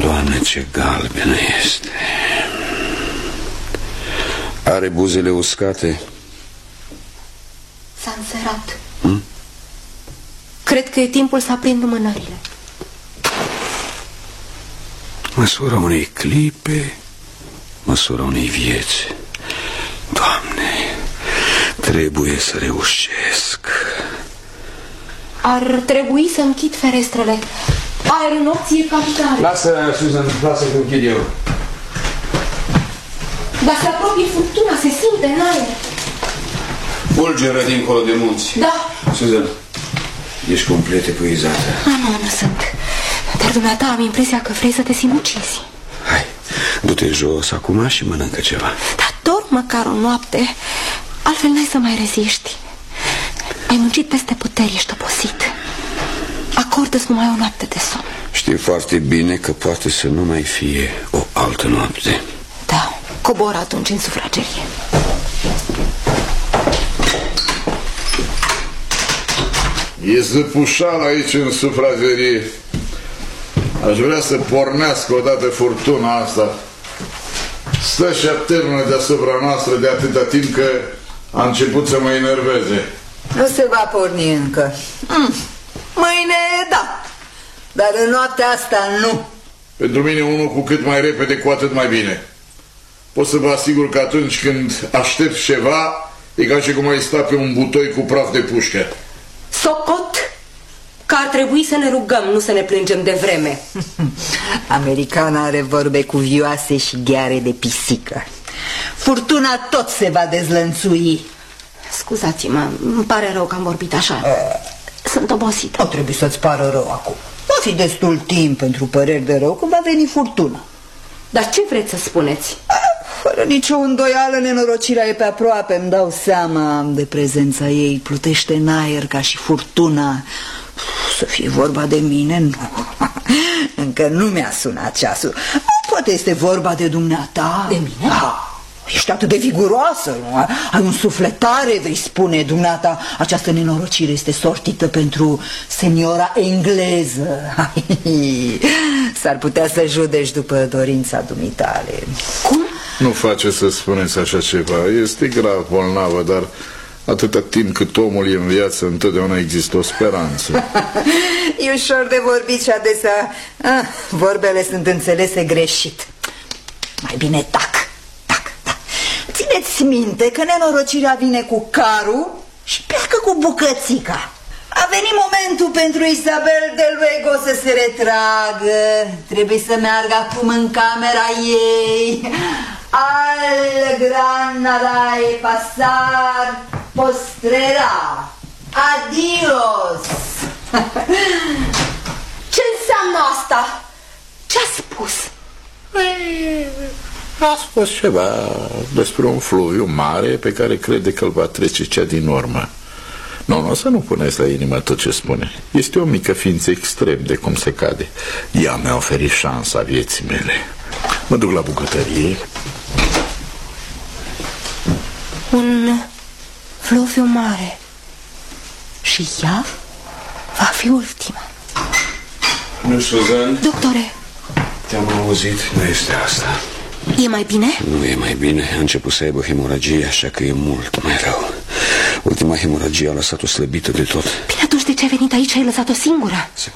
Doamne, ce galbenă este. Are buzele uscate. S-a înserat. Cred că e timpul să aprind lumânările. Măsura unei clipe, măsura unei vieți. Doamne, trebuie să reușesc. Ar trebui să închid ferestrele. Aerul nopții e capital. Lasă, Susan, lasă că închid eu. Dar se apropie furtuna, se simte în aer. Fulgeră dincolo de munți. Da. Susan, ești complet epuizată. Nu sunt. Dar dumneata am impresia că vrei să te sinucizi. Hai, du-te jos acum și mănâncă ceva. Dar dorm măcar o noapte, altfel n-ai să mai reziști. Ai muncit peste puteri, ești obosit. Acordă-ți numai o noapte de somn. Știi foarte bine că poate să nu mai fie o altă noapte. Da, cobor atunci în sufragerie. E zăpușal aici în sufragerie. Aș vrea să pornească odată furtuna asta. Stă și atârnă deasupra noastră de atâta timp că a început să mă enerveze. Nu se va porni încă. Mâine, da. Dar în noaptea asta nu. Pentru mine unul cu cât mai repede, cu atât mai bine. Pot să vă asigur că atunci când aștept ceva, e ca și cum ai sta pe un butoi cu praf de pușcă. Socot că ar trebui să ne rugăm, nu să ne plângem de vreme. Americana are vorbe cuvioase și gheare de pisică. Furtuna tot se va dezlănțui. Scuzați-mă, îmi pare rău că am vorbit așa. Sunt obosită. Nu trebuie să-ți pară rău acum. Va fi destul timp pentru păreri de rău când va veni furtuna. Dar ce vreți să spuneți? Fără nicio îndoială, nenorocirea e pe aproape. Îmi dau seama de prezența ei. Plutește în aer ca și furtuna. Să fie vorba de mine, nu. Încă nu mi-a sunat ceasul. Poate este vorba de dumneata. De mine? Ești atât de viguroasă, nu? Ai un sufletare, vei spune dumneata. Această nenorocire este sortită pentru seniora engleză. S-ar putea să judeci după dorința dumitale. Cum? Nu face să spuneți așa ceva. Este grav bolnavă, dar atâta timp cât omul e în viață, întotdeauna există o speranță. E ușor de vorbit și adesea vorbele sunt înțelese greșit. Mai bine tac. Țineți minte că nenorocirea vine cu carul și pleacă cu bucățica. A venit momentul pentru Isabel de Luego să se retragă. Trebuie să meargă acum în camera ei. Al granada e pasar postrera. Adios. Ce înseamnă asta? Ce-a spus? A spus ceva despre un fluviu mare pe care crede că îl va trece cea din urmă. Nu, să nu puneți la inimă tot ce spune. Este o mică ființă extrem de cum se cade. Ea mi-a oferit șansa vieții mele. Mă duc la bucătărie. Un fluviu mare. Și ea va fi ultima. Nu, Susan? Doctore, te-am auzit, nu este asta. e mai bine? Nu e mai bine, a început să aibă hemoragie, așa că e mult mai rău. Ultima hemoragie a lăsat-o slăbită de tot. Bine, atunci de ce ai venit aici? Ai lăsat-o singură?